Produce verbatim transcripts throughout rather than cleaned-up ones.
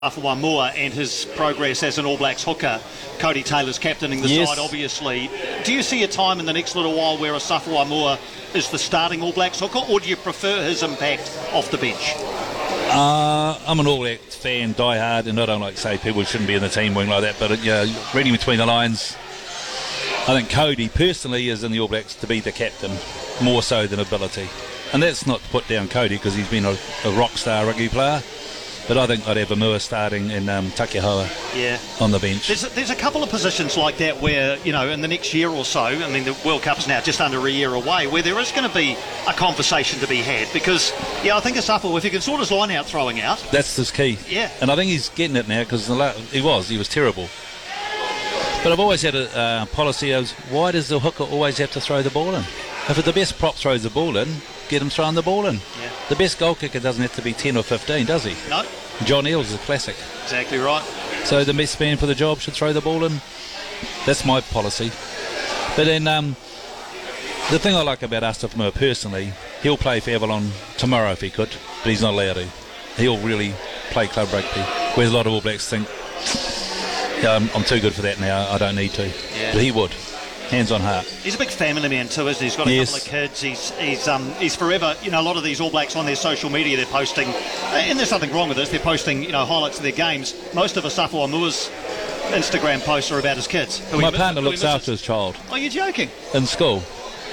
Afuamua and his progress as an All Blacks hooker. Cody Taylor's captaining the yes. side, obviously. Do you see a time in the next little while where Afuamua is the starting All Blacks hooker, or do you prefer his impact off the bench? Uh, I'm an All Blacks fan, die hard, and I don't like to say people shouldn't be in the team wing like that, but uh, yeah, reading between the lines, I think Cody personally is in the All Blacks to be the captain, more so than ability. And that's not to put down Cody because he's been a, a rock star rugby player. But I think I'd have Amua starting and um, Takihoa yeah. on the bench. There's a, there's a couple of positions like that where, you know, in the next year or so, I mean, the World Cup's now just under a year away, where there is going to be a conversation to be had because, yeah, I think Asafu, if he can sort his line out throwing out. That's his key. Yeah. And I think he's getting it now because he was, he was terrible. But I've always had a uh, policy of why does the hooker always have to throw the ball in? If the best prop throws the ball in, get him throwing the ball in. Yeah. The best goal kicker doesn't have to be ten or fifteen, does he? No. John Eales is a classic. Exactly right. So the best man for the job should throw the ball in. That's my policy. But then um, the thing I like about Asamoah personally, he'll play for Avalon tomorrow if he could, but he's not allowed to. He'll really play club rugby, whereas a lot of All Blacks think, yeah, I'm, I'm too good for that now, I don't need to. Yeah. But he would. Hands on heart. He's a big family man too, isn't he? He's got a yes. couple of kids. He's he's um he's forever. You know, a lot of these All Blacks on their social media, they're posting, and there's nothing wrong with this. They're posting, you know, highlights of their games. Most of Asafuamua's Instagram posts are about his kids. My partner looks after his child. Oh, you're joking? In school.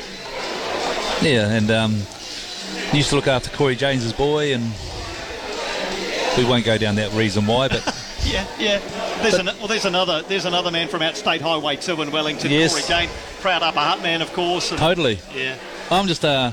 Yeah, and um, he used to look after Corey James's boy, and we won't go down that reason why, but. Yeah, yeah. There's an, well, there's another. There's another man from out State Highway two in Wellington, yes. Corey Jane, proud Upper Hutt man, of course. And, totally. Yeah. I'm just a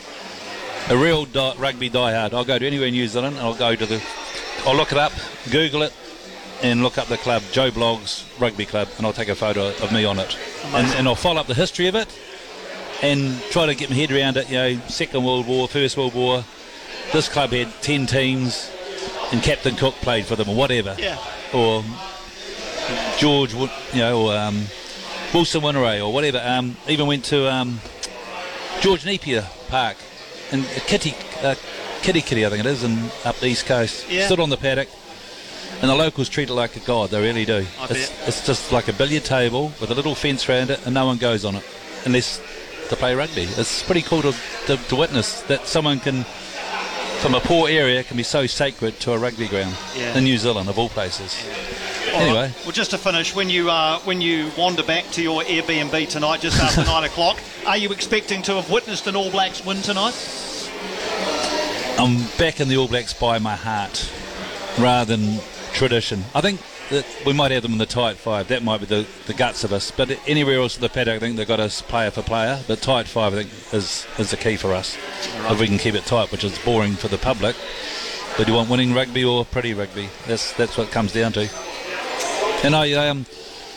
a real di- rugby diehard. I'll go to anywhere in New Zealand. I'll go to the. I'll look it up, Google it, and look up the club, Joe Bloggs Rugby Club, and I'll take a photo of me on it, and, and I'll follow up the history of it, and try to get my head around it. You know, Second World War, First World War. This club had ten teams. And Captain Cook played for them, or whatever. Yeah. Or George, you know, or um, Wilson Winneray, or whatever. Um, even went to um, George Napier Park and Kitty, uh, Kitty Kitty, I think it is, and up the East Coast. Yeah. Stood on the paddock, and the locals treat it like a god. They really do. I it's, bet. it's just like a billiard table with a little fence around it, and no one goes on it unless to play rugby. It's pretty cool to, to, to witness that someone can. From a poor area can be so sacred to a rugby ground yeah. in New Zealand, of all places. Yeah. Anyway. Right. Well, just to finish, when you uh, when you wander back to your Airbnb tonight, just after nine o'clock, are you expecting to have witnessed an All Blacks win tonight? I'm back in the All Blacks by my heart, rather than tradition. I think that we might have them in the tight five. That might be the, the guts of us. But anywhere else in the paddock, I think they've got us player for player. But tight five, I think, is is the key for us. Right. If we can keep it tight, which is boring for the public. But you want winning rugby or pretty rugby? That's that's what it comes down to. And I, um,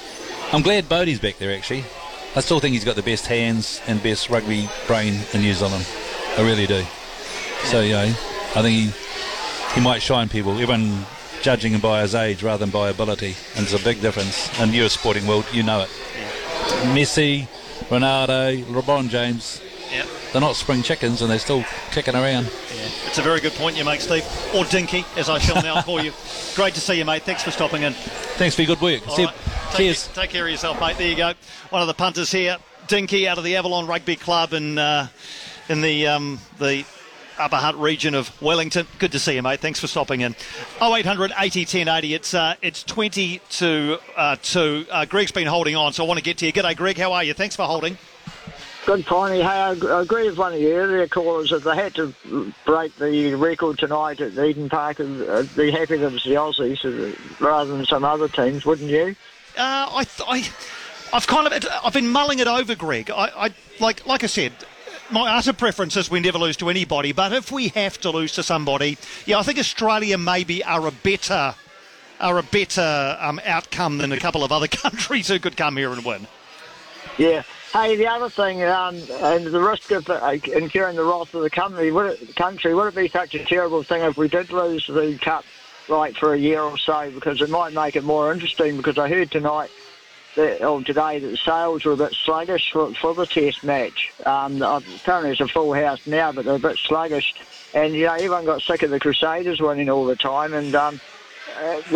I'm glad Bodie's back there, actually. I still think he's got the best hands and best rugby brain in New Zealand. I really do. So, you know, I think he, he might shine people. Everyone judging him by his age rather than by ability, and there's a big difference. And you're a sporting world, you know it. Yeah. Messi, Ronaldo, LeBron James, yep. They're not spring chickens and they're still kicking around. Yeah. It's a very good point you make, Steve, or Dinky, as I shall now call you. Great to see you, mate. Thanks for stopping in. Thanks for your good work. Right. Cheers. Take, take care of yourself, mate. There you go. One of the punters here, Dinky, out of the Avalon Rugby Club in uh, in the um, the Upper Hutt region of Wellington. Good to see you, mate. Thanks for stopping in. oh eight hundred eighty ten eighty. It's uh, it's twenty to uh, two. Uh, Greg's been holding on, so I want to get to you. G'day, Greg. How are you? Thanks for holding. Good, Tiny. Hey, I agree with one of your earlier callers. If they had to break the record tonight at Eden Park, I'd be happy that it was the Aussies rather than some other teams, wouldn't you? Uh, I, I, I've kind of, I've been mulling it over, Greg. I, I like, like I said, my utter preference is we never lose to anybody. But if we have to lose to somebody, yeah, I think Australia maybe are a better, are a better um, outcome than a couple of other countries who could come here and win. Yeah. Hey, the other thing, um, and the risk of uh, incurring the wrath of the country, would it, country, would it be such a terrible thing if we did lose the Cup, like, for a year or so? Because it might make it more interesting, because I heard tonight, that, or today, that the sales were a bit sluggish for, for the Test match. Um, apparently it's a full house now, but they're a bit sluggish. And, you know, everyone got sick of the Crusaders winning all the time, and... Um, uh,